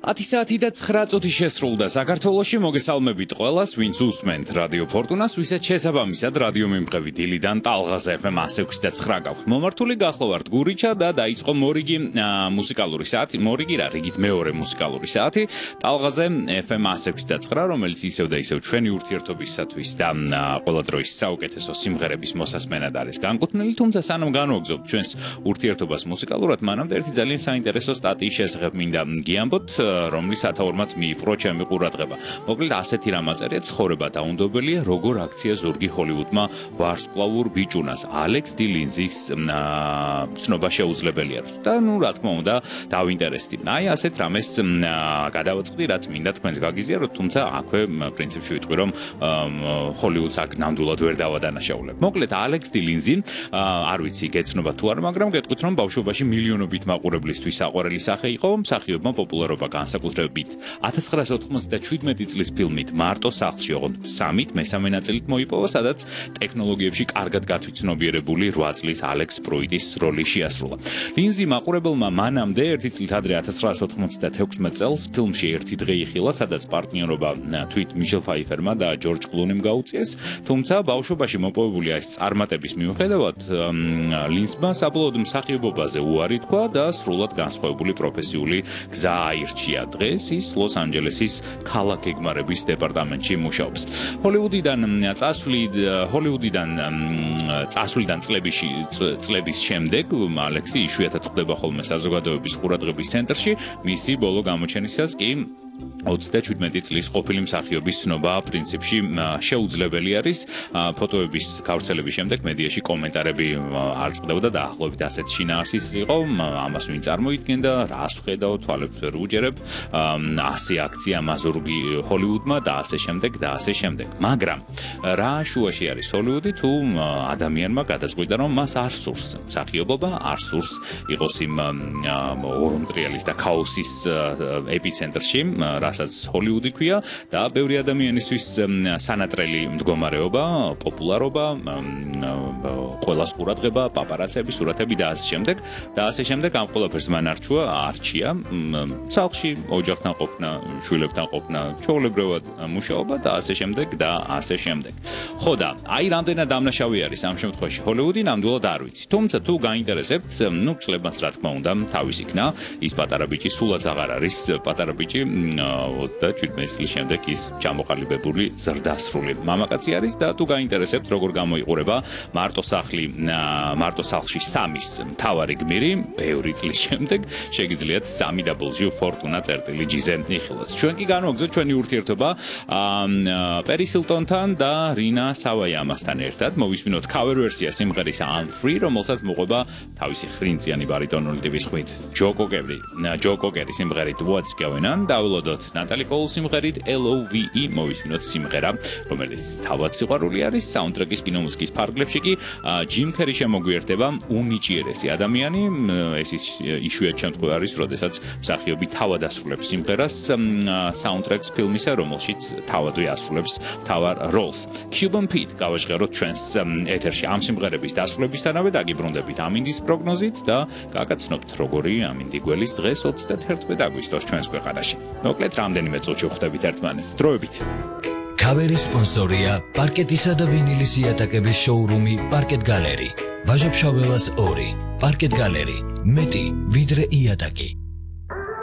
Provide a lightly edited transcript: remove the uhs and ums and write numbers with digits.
10 საათი და 9 წუთი შესრულდა საქართველოში. მოგესალმებით ყველას, ვინც უსმენთ რადიო ფორტუნას, ვისაც შესაბამისად რადიო მიმღები დილიდან ტალღაზე FM 106 და 9 გაქვთ. მომართული გახლავართ გურიჩა და დაიწყო მორიგი მუსიკალური საათი, მორიგი რა, რიგით მეორე მუსიკალური საათი ტალღაზე FM 106 და 9, რომელიც ისევ და ისევ ჩვენი ურთიერთობისათვის და ყველა დროის საუკეთესო სიმღერების მოსასმენად არის განკუთვნილი, თუმცა სანამ განვაგრძობთ ჩვენს ურთიერთობას მუსიკალურად, მანამდე ერთი ძალიან საინტერესო სტატიის შესახებ მინდა გიამბოთ, რომლის ათაურმაც მიიპყრო ჩემი ყურადღება. მოკლედ ასეთი რამ აწერია: ცხოვრება დაუნდობელია, როგორ აქცია ზურგი ჰოლივუდმა ვარსკვლავურ ბიჭუნას. ალექს დი ლინზის ცნობა შეუძლებელია. და რა თქმა უნდა, დავინტერესდი. აი ასეთ რამეს გადავაწყდი, რაც მინდა თქვენს გაგიზიაროთ, თუმცა აქვე პრინციპში ვიტყვი, რომ ჰოლივუდს აქ ნამდვილად ვერ დავადანაშაულებ. მოკლედ ალექს დი ლინზი, არ ვიცი გეცნობა თუ არა, მაგრამ გეტყვით, რომ ბავშვობაში მილიონობით მაყურებლისთვის საყვარელი სახე იყო, მსახიობმა პოპულარობა განსაკუთრებით 1997 წლის ფილმით მარტო სახლში, ოღონდ 3-ით მესამე ნაწილით მოიპოვა, სადაც ტექნოლოგიებში კარგად გათვითცნობიერებული 8 წლის ალექს პრუიტის როლი შეასრულა. ლინზი მაყურებელმა მანამდე ერთი წლით ადრე 1996 წელს ფილმში ერთი დღე იხილა, სადაც პარტნიორობა თვით მიშელ ფაიფერმა და ჯორჯ კლუნიმ გაუწიეს, თუმცა ბავშვობაში მოპოვებული ეს წარმატების მიუხედავად ლინზმა საბოლოოდ მსახიობობაზე უარი თქვა და სრულად განსხვავებული პროფესიული გზა აირჩია. დღეს ის ლოს-ანჯელესის ქალაქგეგმარების დეპარტამენტში მუშაობს. ჰოლივუდიდან წლების შემდეგ ალექსი იშვიათად ხვდება ხოლმე საზოგადოების ყურადღების ცენტრში, მისი ბოლო გამოჩენისას კი 37 წლის ყოფილი მსახიობის ცნობა პრინციპში შეუძლებელი არის. ფოტოების გავრცელების შემდეგ მედიაში კომენტარები არ წყდებოდა და ახლობით ასეთ შინაარსის იყო, ამას ვინ წარმოიდგენდა, რას ვხედავ, თვალებს ვერ უჯერებ, 100 აქცია მაზურგი ჰოლივუდმა და ასე შემდეგ და ასე შემდეგ. მაგრამ რა შუაში არის ჰოლივუდი, თუ ადამიანმა გადაწყვიტა, რომ მას არ სურს მსახიობობა, არ სურს იყოს იმ ორომტრიალის და ქაოსის ეპიცენტრში, რასაც ჰოლივუდი ქვია, და ბევრი ადამიანისთვის სანატრელი მდგომარეობა, პოპულარობა, ყველას ყურადღება, პაპარაცები, სურათები და ასე შემდეგ და ასე შემდეგ. ამ ყველაფერს მან არჩია სახლში ოჯახთან ყოფნა, შვილებთან ყოფნა, ჩვეულებრივად მუშაობა და ასე შემდეგ და ასე შემდეგ. ხო და აი რამდენად დამნაშავე არის ამ შემთხვევაში ჰოლივუდი, ნამდვილად არ ვიცი. თუმცა თუ გაინტერესებთ, წლებმაც რა თქმა უნდა თავის იქნა, ის პატარა ბიჭი სულაც აღარ არის პატარა ბიჭი, 27 წლის შემდეგ ის ჩამოყალიბებული ზრდასრული მამაკაცი არის და თუ გაინტერესებთ როგორ გამოიყურება მარტო სახლში 3-ის მთავარი გმირი ბევრი წლის შემდეგ, შეგიძლიათ www.fortuna.gz-ზე იხილოთ. ჩვენ კი განვაგრძოთ ჩვენი ურთიერთობა პერის ჰილტონთან და რინა სავაიამასთან ერთად. მოვისმინოთ cover ვერსია სიმღერის I'm Free, რომელსაც მოყვება თავისი ხრინწიანი ბარიტონული ტიპის ხმით ჯო კოკერი სიმღერით What's Going On, დაულოდოთ ნატალი კოულ სიმღერით LOVE, მოვისმინოთ სიმღერა, რომელიც თავად სიყვარული არის. საუნდტრეკის კინომუსიკის ფარგლებში კი ჯიმ კერი შემოგვიერთდება, უნიჭიერესი ადამიანი. ეს იშვიათ შემთხვევა არის, როდესაც მსახიობი თავად ასრულებს სიმღერას საუნდტრეკს ფილმისა, რომელშიც თავადვე ასრულებს მთავარ როლს. Cuban Pete გავაჟღეროთ ჩვენს ეთერში ამ სიმღერების დასრულებისთანავე, დაგიბრუნდებით ამინდის პროგნოზით და გაგაცნობთ როგორი ამინდი გველის დღეს 31 აგვისტოს ჩვენს ქვეყანაში. მოკლედ რამდენიმე წუთში ვხვდებით ერთმანეთს. დროებით. ქავერის სპონსორია პარკეტისა და ვინილის იატაკების შოურუმი პარკეტ გალერი. ვაჟა-ფშაველას 2. პარკეტ გალერი. მეტი ვიდრე იატაკი.